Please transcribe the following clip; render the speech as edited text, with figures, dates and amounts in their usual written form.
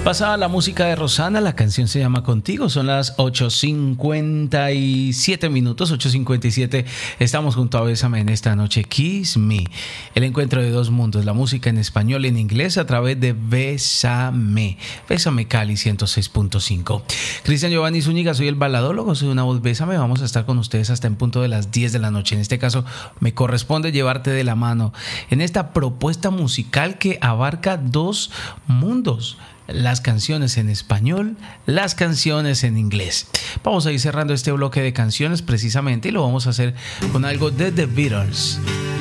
Pasaba la música de Rosana, la canción se llama Contigo, son las 8:57 minutos, 8:57. Estamos junto a Bésame en esta noche, Kiss Me, el encuentro de dos mundos, la música en español y en inglés a través de Bésame, Bésame Cali 106.5. Cristian Giovanni Zúñiga, soy el baladólogo, soy una voz Bésame, vamos a estar con ustedes hasta en punto de las 10 de la noche. En este caso me corresponde llevarte de la mano en esta propuesta musical que abarca dos mundos: las canciones en español, las canciones en inglés. Vamos a ir cerrando este bloque de canciones precisamente y lo vamos a hacer con algo de The Beatles.